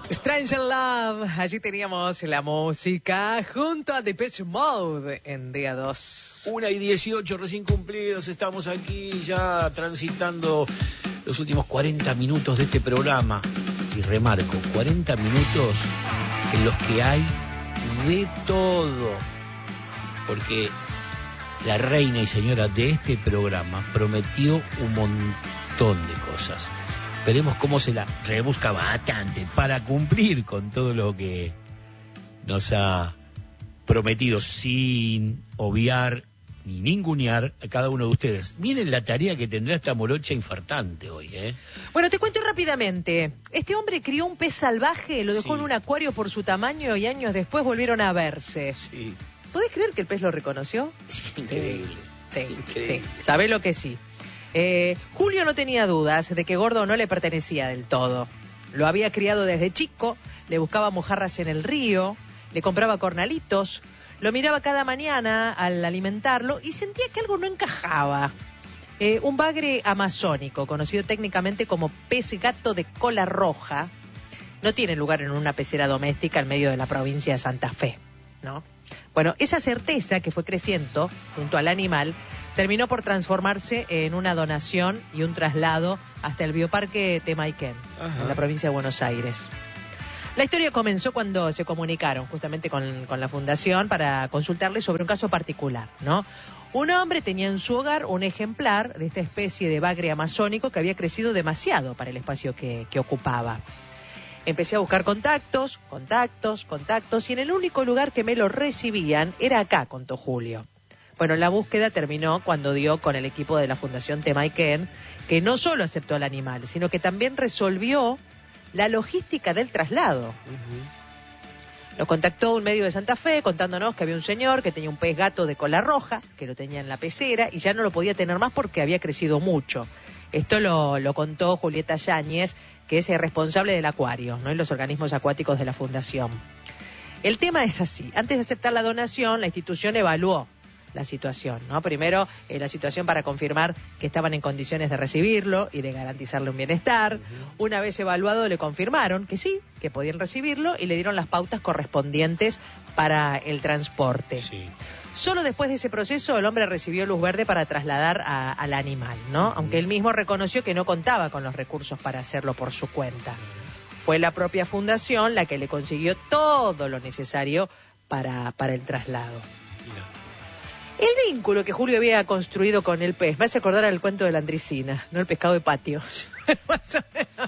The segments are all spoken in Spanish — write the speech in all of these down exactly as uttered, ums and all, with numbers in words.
Strange Love, allí teníamos la música junto a Depeche Mode en día dos. Una y dieciocho recién cumplidos, estamos aquí ya transitando los últimos cuarenta minutos de este programa. Y remarco, cuarenta minutos en los que hay de todo. Porque la reina y señora de este programa prometió un montón de cosas. Veremos cómo se la rebusca bastante para cumplir con todo lo que nos ha prometido, sin obviar ni ningunear a cada uno de ustedes. Miren la tarea que tendrá esta morocha infartante hoy, ¿eh? Bueno, te cuento rápidamente. Este hombre crió un pez salvaje, lo dejó Sí. en un acuario por su tamaño y años después volvieron a verse. Sí, ¿Podés creer que el pez lo reconoció? es increíble. Sí, Increíble. sí. ¿Sabés lo que sí? Eh, Julio no tenía dudas de que Gordo no le pertenecía del todo. Lo había criado desde chico, le buscaba mojarras en el río, le compraba cornalitos, lo miraba cada mañana al alimentarlo y sentía que algo no encajaba. Eh, un bagre amazónico, conocido técnicamente como pez gato de cola roja, no tiene lugar en una pecera doméstica en medio de la provincia de Santa Fe, ¿no? Bueno, esa certeza que fue creciendo junto al animal terminó por transformarse en una donación y un traslado hasta el bioparque Temaiken, Ajá. en la provincia de Buenos Aires. La historia comenzó cuando se comunicaron justamente con, con la fundación para consultarle sobre un caso particular, ¿no? Un hombre tenía en su hogar un ejemplar de esta especie de bagre amazónico que había crecido demasiado para el espacio que, que ocupaba. Empecé a buscar contactos, contactos, contactos, y en el único lugar que me lo recibían era acá, contó Julio. Bueno, la búsqueda terminó cuando dio con el equipo de la Fundación Temaiken, que no solo aceptó al animal, sino que también resolvió la logística del traslado. Uh-huh. Nos contactó un medio de Santa Fe contándonos que había un señor que tenía un pez gato de cola roja, que lo tenía en la pecera y ya no lo podía tener más porque había crecido mucho. Esto lo, lo contó Julieta Yáñez, que es el responsable del acuario, ¿no? Y los organismos acuáticos de la Fundación. El tema es así. Antes de aceptar la donación, la institución evaluó la situación, ¿no? Primero, eh, la situación para confirmar que estaban en condiciones de recibirlo y de garantizarle un bienestar. Uh-huh. Una vez evaluado, le confirmaron que sí, que podían recibirlo y le dieron las pautas correspondientes para el transporte. Sí. Solo después de ese proceso el hombre recibió luz verde para trasladar a, al animal, ¿no? Uh-huh. Aunque él mismo reconoció que no contaba con los recursos para hacerlo por su cuenta. Fue la propia fundación la que le consiguió todo lo necesario para, para el traslado. Mira. El vínculo que Julio había construido con el pez me hace acordar al cuento de la Andricina, ¿no? El pescado de patio. Más o menos.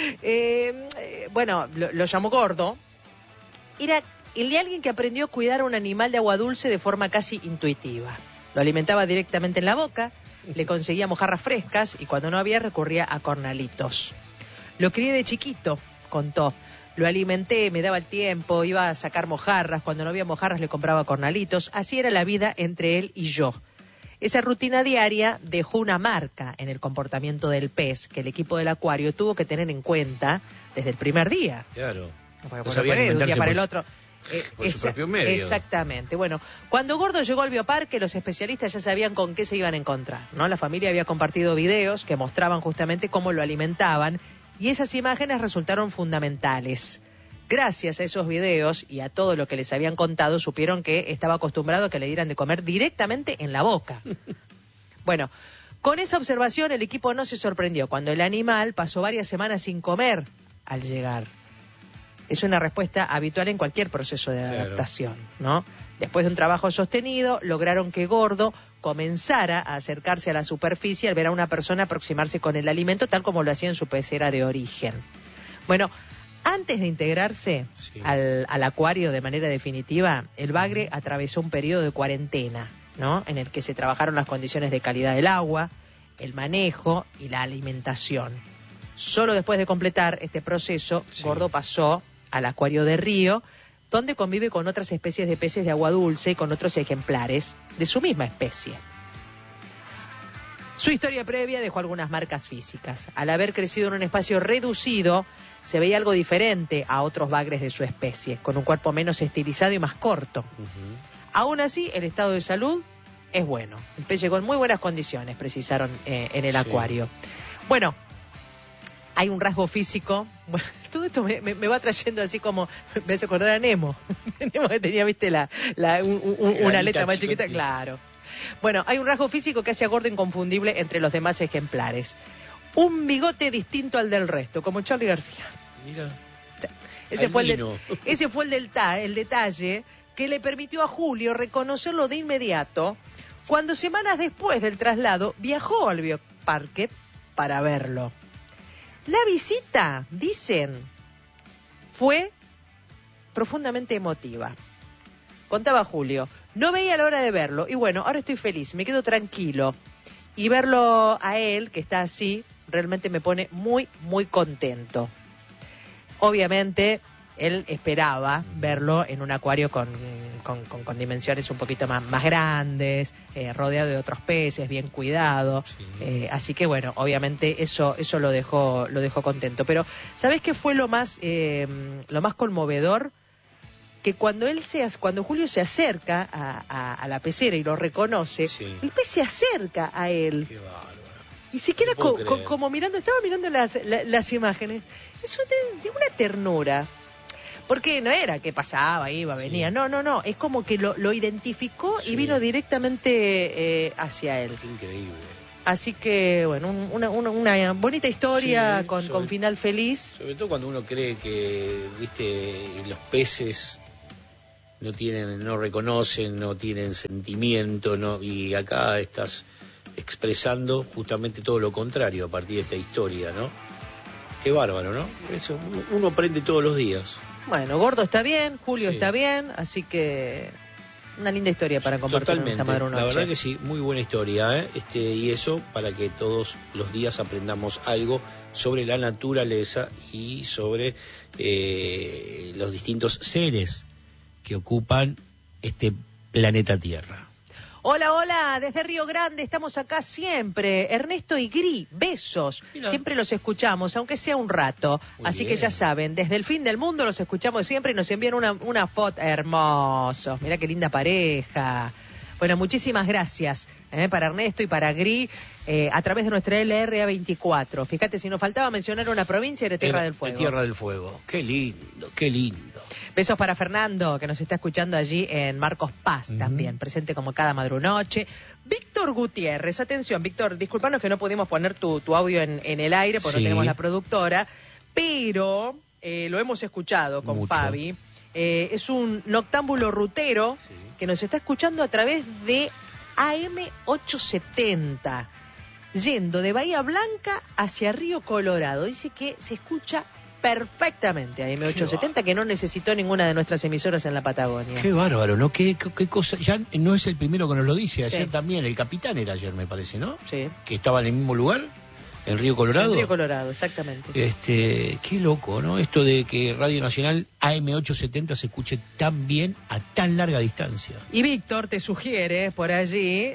Eh, eh, bueno, lo, lo llamó Gordo. Era el de alguien que aprendió a cuidar a un animal de agua dulce de forma casi intuitiva. Lo alimentaba directamente en la boca, le conseguía mojarras frescas y cuando no había recurría a cornalitos. Lo crié de chiquito, contó. Lo alimenté, me daba el tiempo, iba a sacar mojarras, cuando no había mojarras le compraba cornalitos. Así era la vida entre él y yo. Esa rutina diaria dejó una marca en el comportamiento del pez que el equipo del acuario tuvo que tener en cuenta desde el primer día. Claro. Porque, No sabía de un día alimentarse para por- el otro. Eh, por su propio medio. Exactamente. Bueno, cuando Gordo llegó al bioparque, los especialistas ya sabían con qué se iban a encontrar, ¿no? La familia había compartido videos que mostraban justamente cómo lo alimentaban y esas imágenes resultaron fundamentales. Gracias a esos videos y a todo lo que les habían contado, supieron que estaba acostumbrado a que le dieran de comer directamente en la boca. Bueno, con esa observación el equipo no se sorprendió cuando el animal pasó varias semanas sin comer al llegar. Es una respuesta habitual en cualquier proceso de Claro. adaptación, ¿no? Después de un trabajo sostenido, lograron que Gordo comenzara a acercarse a la superficie al ver a una persona aproximarse con el alimento, tal como lo hacía en su pecera de origen. Bueno, antes de integrarse Sí. al, al acuario de manera definitiva, el bagre atravesó un periodo de cuarentena, ¿no? En el que se trabajaron las condiciones de calidad del agua, el manejo y la alimentación. Solo después de completar este proceso, Sí. Gordo pasó al acuario de río, donde convive con otras especies de peces de agua dulce y con otros ejemplares de su misma especie. Su historia previa dejó algunas marcas físicas. Al haber crecido en un espacio reducido, se veía algo diferente a otros bagres de su especie, con un cuerpo menos estilizado y más corto. Uh-huh. Aún así, el estado de salud es bueno. El pez llegó en muy buenas condiciones, precisaron eh, en el Sí. acuario. Bueno, Hay un rasgo físico, bueno, todo esto me, me, me va trayendo así como, me hace acordar a Nemo, Nemo que tenía, viste, la, la, un, un, una aleta más chiquita, claro. Bueno, hay un rasgo físico que hace a Gordo inconfundible entre los demás ejemplares. Un bigote distinto al del resto, como Charly García. Mira. Ese fue, el de, ese fue el, del ta, el detalle que le permitió a Julio reconocerlo de inmediato cuando semanas después del traslado viajó al bioparque para verlo. La visita, dicen, fue profundamente emotiva. Contaba Julio, no veía la hora de verlo y bueno, ahora estoy feliz, me quedo tranquilo. Y verlo a él, que está así, realmente me pone muy, muy contento. Obviamente, él esperaba verlo en un acuario con, con, con, con dimensiones un poquito más, más grandes, eh, rodeado de otros peces, bien cuidado. Sí. Eh, así que bueno, obviamente eso eso lo dejó lo dejó contento. Pero ¿sabés qué fue lo más eh, lo más conmovedor? Que cuando él se cuando Julio se acerca a, a, a la pecera y lo reconoce, sí. El pez se acerca a él. Qué bárbaro. Y se queda co, co, como mirando, estaba mirando las, la, las imágenes. Es una, de una ternura. Porque no era que pasaba, iba, venía. Sí. No, no, no. Es como que lo, lo identificó sí. Y vino directamente eh, hacia él. Qué increíble. Así que, bueno, un, una, una, una bonita historia sí, con, sobre, con final feliz. Sobre todo cuando uno cree que, viste, los peces no tienen, no reconocen, no tienen sentimiento, no, y acá estás expresando justamente todo lo contrario a partir de esta historia, ¿no? Qué bárbaro, ¿no? Eso uno aprende todos los días. Bueno, Gordo está bien, Julio sí. está bien, así que una linda historia para compartir. Totalmente, esta madrugada. La verdad que sí, muy buena historia, ¿eh? Este, y eso para que todos los días aprendamos algo sobre la naturaleza y sobre eh, los distintos seres que ocupan este planeta Tierra. Hola, hola, desde Río Grande estamos acá siempre. Ernesto y Gri, besos. Mira. Siempre los escuchamos, aunque sea un rato. Muy Así bien. Que ya saben, desde el fin del mundo los escuchamos siempre y nos envían una, una foto. Hermosos, mirá qué linda pareja. Bueno, muchísimas gracias eh, para Ernesto y para Gri eh, a través de nuestra L R A veinticuatro. Fíjate, si nos faltaba mencionar una provincia, era Tierra era, del Fuego. De Tierra del Fuego, qué lindo, qué lindo. Besos para Fernando, que nos está escuchando allí en Marcos Paz uh-huh. también, presente como cada madrunoche. Víctor Gutiérrez, atención, Víctor, disculpanos que no pudimos poner tu, tu audio en, en el aire porque sí. No tenemos la productora, pero eh, lo hemos escuchado con Mucho. Fabi. Eh, es un noctámbulo rutero sí. que nos está escuchando a través de A M ochocientos setenta, yendo de Bahía Blanca hacia Río Colorado. Dice que se escucha perfectamente a M ochocientos setenta, que no necesitó ninguna de nuestras emisoras en la Patagonia. Qué bárbaro, ¿no? Qué, qué, qué cosa. Ya no es el primero que nos lo dice. Ayer sí. También, el capitán era ayer, me parece, ¿no? Sí. Que estaba en el mismo lugar, en Río Colorado. En Río Colorado, exactamente. Este, qué loco, ¿no? Esto de que Radio Nacional A M ochocientos setenta se escuche tan bien a tan larga distancia. Y Víctor te sugiere por allí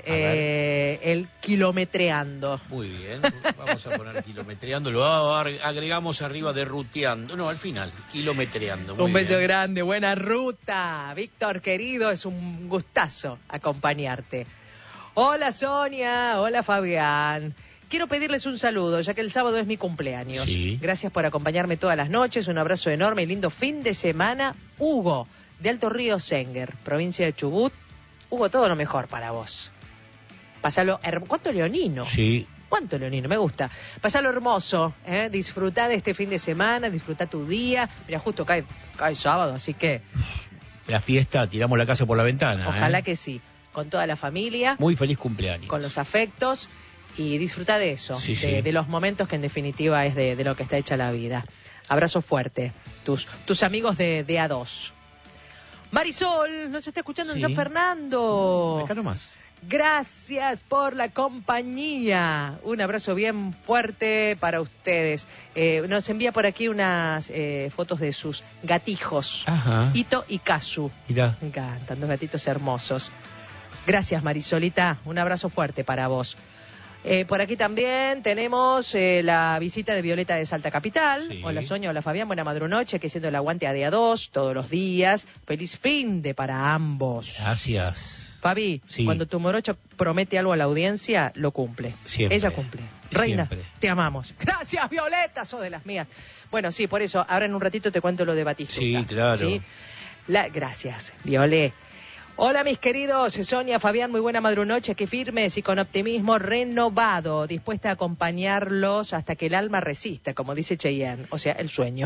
eh, el kilometreando. Muy bien, vamos a poner kilometreando, lo agregamos arriba de ruteando, no, al final, kilometreando. Muy un beso bien. grande, buena ruta. Víctor, querido, es un gustazo acompañarte. Hola Sonia, hola Fabián. Quiero pedirles un saludo, ya que el sábado es mi cumpleaños. Sí. Gracias por acompañarme todas las noches. Un abrazo enorme y lindo fin de semana. Hugo, de Alto Río Senguer, provincia de Chubut. Hugo, todo lo mejor para vos. Pásalo hermoso. ¿Cuánto leonino? Sí. ¿Cuánto leonino? Me gusta. Pásalo hermoso. ¿eh? Disfrutá de este fin de semana, disfrutá tu día. Mira, justo cae, cae sábado, así que... La fiesta, tiramos la casa por la ventana. Ojalá ¿eh? que sí. Con toda la familia. Muy feliz cumpleaños. Con los afectos. Y disfruta de eso, sí, de, sí. de los momentos que en definitiva es de, de lo que está hecha la vida. Abrazo fuerte, tus, tus amigos de, de A dos. Marisol, nos está escuchando sí. En San Fernando. Acá nomás. Gracias por la compañía. Un abrazo bien fuerte para ustedes. Eh, nos envía por aquí unas eh, fotos de sus gatijos. Ajá. Ito y Kazu. Mirá. Me encantan, dos gatitos hermosos. Gracias, Marisolita. Un abrazo fuerte para vos. Eh, por aquí también tenemos eh, la visita de Violeta de Salta Capital. Sí. Hola Sonia, hola Fabián, buena madrunoche, que siendo el aguante a día dos todos los días. Feliz fin de para ambos. Gracias. Fabi, Sí. cuando tu morocho promete algo a la audiencia, lo cumple. Siempre. Ella cumple. Reina, Siempre. te amamos. Gracias, Violeta, sos de las mías. Bueno, sí, por eso, ahora en un ratito te cuento lo de Batistuta. Sí, claro. ¿Sí? La, gracias, Violé. Hola, mis queridos, Sonia, Fabián, muy buena madrunoche, que firmes y con optimismo renovado, dispuesta a acompañarlos hasta que el alma resista, como dice Cheyenne, o sea, el sueño.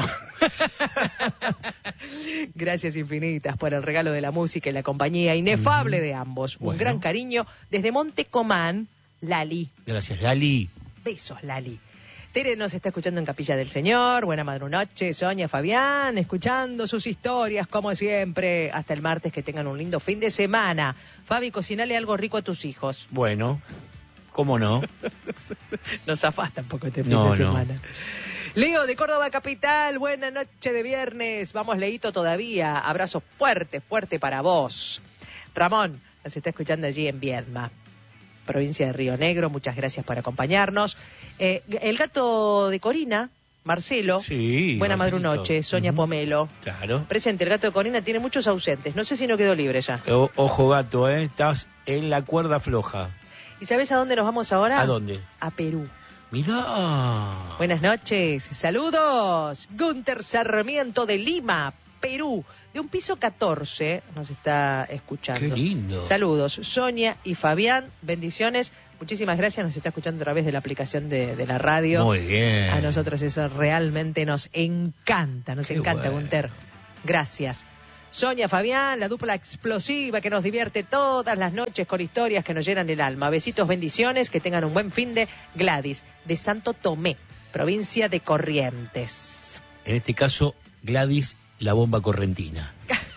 Gracias infinitas por el regalo de la música y la compañía inefable de ambos. Un Bueno. gran cariño desde Montecomán, Lali. Gracias, Lali. Besos, Lali. Tere nos está escuchando en Capilla del Señor. Buena madrunoche, Sonia, Fabián, escuchando sus historias, como siempre. Hasta el martes, que tengan un lindo fin de semana. Fabi, cocinale algo rico a tus hijos. Bueno, ¿cómo no? Nos zafasta un poco este fin No, de no. semana. Leo de Córdoba Capital, buena noche de viernes. Vamos, Leito, todavía. Abrazo fuerte, fuerte para vos. Ramón nos está escuchando allí en Viedma, provincia de Río Negro. Muchas gracias por acompañarnos. Eh, el gato de Corina, Marcelo. Sí, Buena Marcelito. madrunoche, Sonia Ujú. Pomelo. Claro. Presente, el gato de Corina tiene muchos ausentes. No sé si no quedó libre ya. O- ojo, gato, ¿eh? Estás en la cuerda floja. ¿Y sabes a dónde nos vamos ahora? ¿A dónde? A Perú. Mirá. Buenas noches, saludos. Gunter Sarmiento de Lima, Perú, de un piso catorce, nos está escuchando. Qué lindo. Saludos, Sonia y Fabián, bendiciones. Muchísimas gracias, nos está escuchando a través de la aplicación de, de la radio. Muy bien. A nosotros eso realmente nos encanta, nos Qué encanta, bueno. Gunter. Gracias. Sonia, Fabián, la dupla explosiva que nos divierte todas las noches con historias que nos llenan el alma. Besitos, bendiciones, que tengan un buen fin de Gladys, de Santo Tomé, provincia de Corrientes. En este caso, Gladys, la bomba correntina.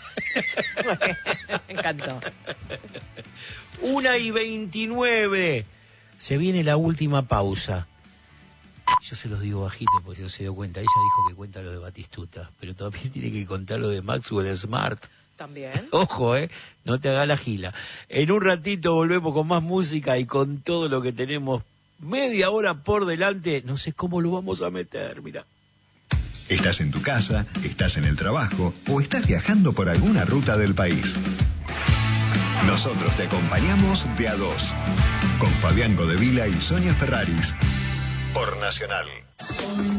Me encantó. Una y veintinueve. Se viene la última pausa. Yo se los digo bajito porque no se dio cuenta. Ella dijo que cuenta lo de Batistuta, pero todavía tiene que contar lo de Maxwell Smart. También. Ojo, eh, no te hagas la gila. En un ratito volvemos con más música y con todo lo que tenemos media hora por delante. No sé cómo lo vamos a meter, mira. Estás en tu casa, estás en el trabajo o estás viajando por alguna ruta del país. Nosotros te acompañamos de a dos, con Fabián Godevila y Sonia Ferraris, por Nacional.